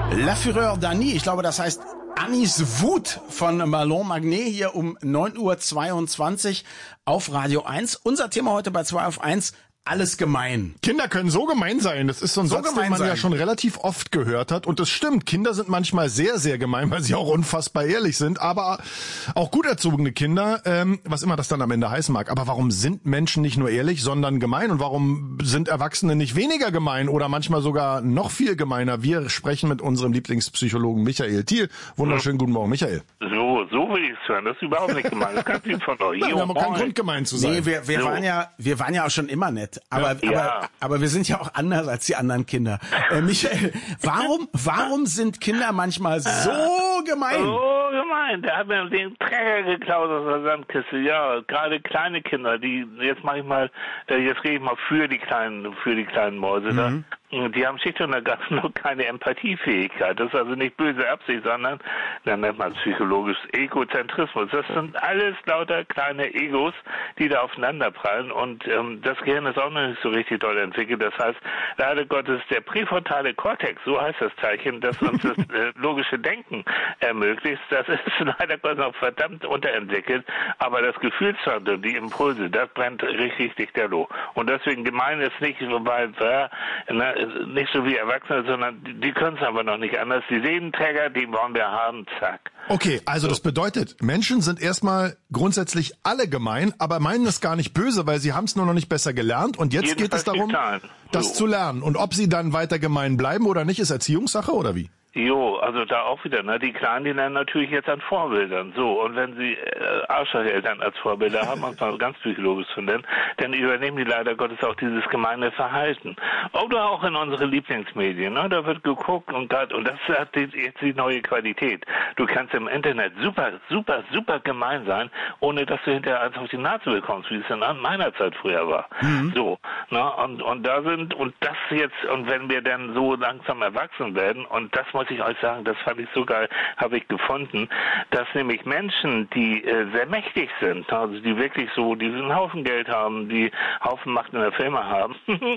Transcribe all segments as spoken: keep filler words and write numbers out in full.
La Fureur d'Annie, ich glaube, das heißt Annies Wut von Ballon Magnet hier um neun Uhr zweiundzwanzig auf Radio eins. Unser Thema heute bei zwei auf eins. Alles gemein. Kinder können so gemein sein. Das ist so ein so Satz, den man sein. ja schon relativ oft gehört hat. Und das stimmt. Kinder sind manchmal sehr, sehr gemein, weil sie auch unfassbar ehrlich sind. Aber auch gut erzogene Kinder, ähm, was immer das dann am Ende heißen mag. Aber warum sind Menschen nicht nur ehrlich, sondern gemein? Und warum sind Erwachsene nicht weniger gemein oder manchmal sogar noch viel gemeiner? Wir sprechen mit unserem Lieblingspsychologen Michael Thiel. Wunderschönen guten Morgen, Michael. So, so will ich es hören. Das ist überhaupt nicht gemein. Das kann nicht von euch. Nein, wir haben auch keinen Grund, gemein zu sein. Nee, wir, wir So. waren ja, wir waren ja auch schon immer nett. Aber, Ja. aber, aber wir sind ja auch anders als die anderen Kinder. Äh, Michael, warum, warum sind Kinder manchmal so gemein? So gemein. Der hat mir den Träger geklaut aus der Sandkiste. Ja, gerade kleine Kinder, die, jetzt mach ich mal, äh, jetzt rede ich mal für die kleinen, für die kleinen Mäuse da. Mhm. Die haben schlicht und ergreifend noch keine Empathiefähigkeit. Das ist also nicht böse Absicht, sondern, dann nennt man es psychologisch Egozentrismus. Das sind alles lauter kleine Egos, die da aufeinander prallen, und ähm, das Gehirn ist auch noch nicht so richtig doll entwickelt. Das heißt, leider Gottes, der präfrontale Kortex, so heißt das Teilchen, das uns das äh, logische Denken ermöglicht, das ist leider Gottes noch verdammt unterentwickelt, aber das Gefühlshandel, die Impulse, das brennt richtig lichterloh. Und deswegen gemein ist nicht, weil, äh, na, nicht so wie Erwachsene, sondern die, die können es aber noch nicht anders. Die Seelenträger, die wollen wir haben, zack. Okay, also So. das bedeutet, Menschen sind erstmal grundsätzlich alle gemein, aber meinen es gar nicht böse, weil sie haben es nur noch nicht besser gelernt, und jetzt geht es Jedenfalls darum, die Zahlen. das So. zu lernen. Und ob sie dann weiter gemein bleiben oder nicht, ist Erziehungssache oder wie? Jo, also da auch wieder, ne? Die Kleinen, die lernen natürlich jetzt an Vorbildern. So, und wenn sie äh, Arschlocheltern als Vorbilder haben, muss man ganz psychologisch zu nennen, dann übernehmen die leider Gottes auch dieses gemeine Verhalten. Oder auch in unsere Lieblingsmedien, ne? Da wird geguckt und grad, und das hat die, jetzt die neue Qualität. Du kannst im Internet super, super, super gemein sein, ohne dass du hinterher eins auf die Nase bekommst, wie es in meiner Zeit früher war. Mhm. So, ne? Und, und da sind, und das jetzt, und wenn wir dann so langsam erwachsen werden, und das muss ich euch sagen, das fand ich so geil, habe ich gefunden, dass nämlich Menschen, die äh, sehr mächtig sind, also die wirklich so diesen Haufen Geld haben, die Haufen Macht in der Firma haben,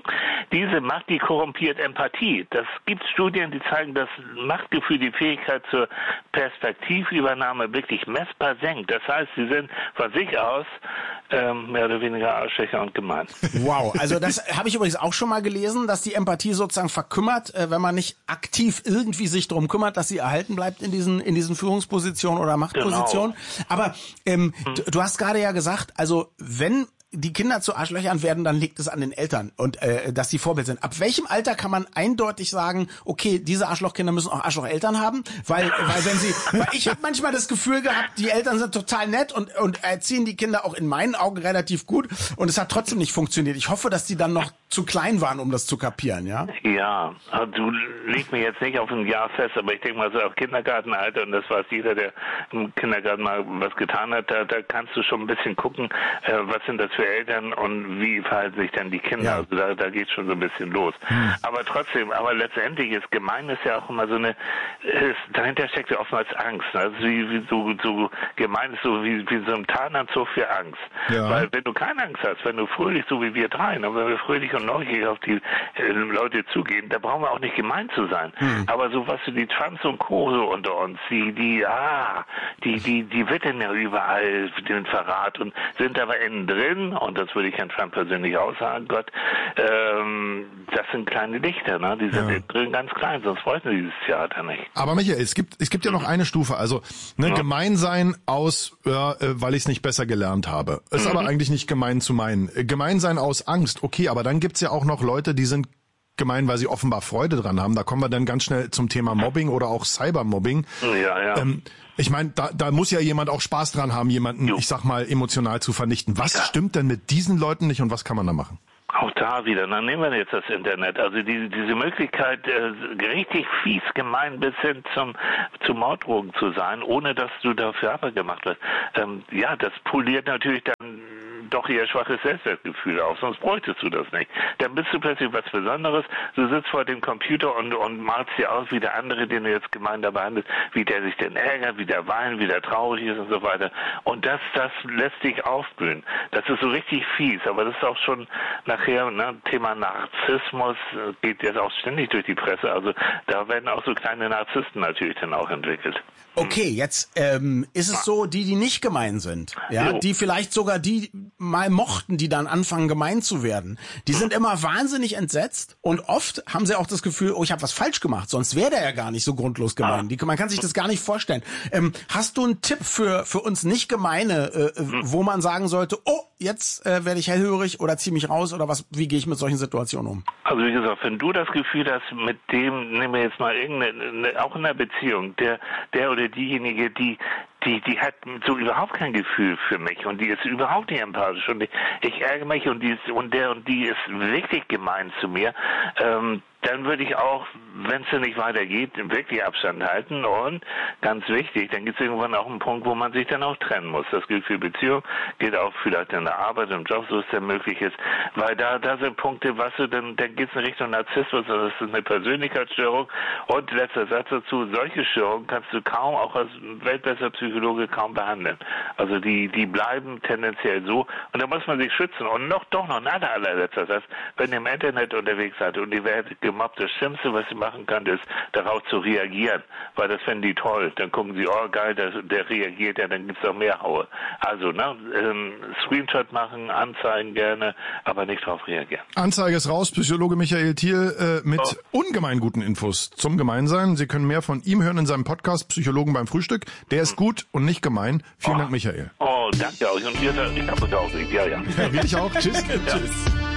diese Macht, die korrumpiert Empathie. Das gibt Studien, die zeigen, dass Machtgefühl die Fähigkeit zur Perspektivübernahme wirklich messbar senkt. Das heißt, sie sind von sich aus ähm, mehr oder weniger Arschlöcher und gemein. Wow, also das habe ich übrigens auch schon mal gelesen, dass die Empathie sozusagen verkümmert, äh, wenn man nicht aktiv irgendwie sich drum kümmert, dass sie erhalten bleibt in diesen in diesen Führungspositionen oder Machtpositionen. Genau. Aber ähm, hm. du, du hast gerade ja gesagt, also wenn die Kinder zu Arschlöchern werden, dann liegt es an den Eltern, und äh, dass die Vorbild sind. Ab welchem Alter kann man eindeutig sagen, okay, diese Arschlochkinder müssen auch Arschlocheltern haben? Weil, weil wenn sie, weil ich habe manchmal das Gefühl gehabt, die Eltern sind total nett und und erziehen die Kinder auch in meinen Augen relativ gut, und es hat trotzdem nicht funktioniert. Ich hoffe, dass die dann noch zu klein waren, um das zu kapieren, ja? Ja, also du legst mir jetzt nicht auf ein Jahr fest, aber ich denke mal so auf Kindergartenalter, und das weiß jeder, der im Kindergarten mal was getan hat, da, da kannst du schon ein bisschen gucken, äh, was sind das für Eltern und wie verhalten sich dann die Kinder. Ja. Also da, da geht schon so ein bisschen los. Hm. Aber trotzdem, aber letztendlich ist gemein, ist ja auch immer so eine, ist, dahinter steckt ja oftmals Angst. Ne? Also wie, wie so, so gemein ist so wie, wie so ein Tarnanzug für Angst. Ja. Weil wenn du keine Angst hast, wenn du fröhlich, so wie wir drei, ne, wenn wir fröhlich und neugierig auf die äh, Leute zugehen, da brauchen wir auch nicht gemein zu sein. Hm. Aber so was, die Trumps und Co. so unter uns, die, die, ah, die, die, die wittern ja überall den Verrat und sind aber innen drin, und das würde ich Herrn Trump persönlich auch sagen, Gott, ähm, das sind kleine Lichter, ne? Die sind ja innen drin ganz klein, sonst wollten sie dieses Theater nicht. Aber Michael, es gibt, es gibt ja noch eine Stufe, also ne, ja. Gemein sein aus, ja, weil ich es nicht besser gelernt habe. Ist mhm. aber eigentlich nicht gemein zu meinen. Gemein sein aus Angst, okay, aber dann gibt's ja auch noch Leute, die sind gemein, weil sie offenbar Freude dran haben. Da kommen wir dann ganz schnell zum Thema Mobbing oder auch Cybermobbing. Ja, ja. Ähm, ich meine, da, da muss ja jemand auch Spaß dran haben, jemanden, jo. ich sag mal, emotional zu vernichten. Was ja. stimmt denn mit diesen Leuten nicht und was kann man da machen? Auch da wieder, dann nehmen wir jetzt das Internet. Also die, diese Möglichkeit, äh, richtig fies, gemein bis hin zum zu Morddrogen zu sein, ohne dass du dafür aber gemacht wirst. Ähm, ja, das poliert natürlich dann doch eher schwaches Selbstwertgefühl auf, sonst bräuchtest du das nicht. Dann bist du plötzlich was Besonderes, du sitzt vor dem Computer und, und malst dir aus, wie der andere, den du jetzt gemein da behandelst, wie der sich denn ärgert, wie der weint, wie der traurig ist und so weiter. Und das, das lässt dich aufblühen. Das ist so richtig fies, aber das ist auch schon nachher, ne, Thema Narzissmus geht jetzt auch ständig durch die Presse, also da werden auch so kleine Narzissten natürlich dann auch entwickelt. Okay, jetzt ähm, ist es so, die, die nicht gemein sind, ja, Jo. die vielleicht sogar die mal mochten, die dann anfangen gemein zu werden, die sind immer wahnsinnig entsetzt und oft haben sie auch das Gefühl, oh, ich habe was falsch gemacht, sonst wäre der ja gar nicht so grundlos gemein. Die, man kann sich das gar nicht vorstellen. Ähm, hast du einen Tipp für für uns nicht gemeine, äh, wo man sagen sollte, oh, jetzt äh, werde ich hellhörig oder zieh mich raus oder was? Wie gehe ich mit solchen Situationen um? Also wie gesagt, wenn du das Gefühl hast, mit dem, nehmen wir jetzt mal irgendeine, auch in einer Beziehung, der, der oder diejenige, die, die, die hat so überhaupt kein Gefühl für mich und die ist überhaupt nicht empathisch und ich, ich ärgere mich und die ist, und der und die ist wirklich gemein zu mir, ähm, dann würde ich auch, wenn es nicht weitergeht, wirklich Abstand halten und ganz wichtig, dann gibt es irgendwann auch einen Punkt, wo man sich dann auch trennen muss. Das gilt für Beziehung, gilt auch vielleicht in der Arbeit, im Job, so es denn möglich ist, weil da, da sind Punkte, was du, dann, dann geht es in Richtung Narzissmus, also das ist eine Persönlichkeitsstörung und letzter Satz dazu, solche Störungen kannst du kaum, auch als Weltbesserpsychologe kaum behandeln. Also die, die bleiben tendenziell so und da muss man sich schützen und noch, doch noch ein aller, allerletzter Satz, wenn ihr im Internet unterwegs seid und ihr werdet gemobbt, das Schlimmste, was sie machen kann, ist, darauf zu reagieren, weil das finden die toll. Dann gucken sie, oh geil, der, der reagiert ja, dann gibt's auch mehr Haue. Also, ne, ähm, Screenshot machen, anzeigen gerne, aber nicht darauf reagieren. Anzeige ist raus, Psychologe Michael Thiel äh, mit oh. ungemein guten Infos zum Gemeinsein. Sie können mehr von ihm hören in seinem Podcast Psychologen beim Frühstück. Der ist gut und nicht gemein. Vielen oh. Dank, Michael. Oh, danke euch. Und ihr, ich habe es auch nicht. Ja, ja. Ja, will ich auch. Tschüss. Ja. Tschüss.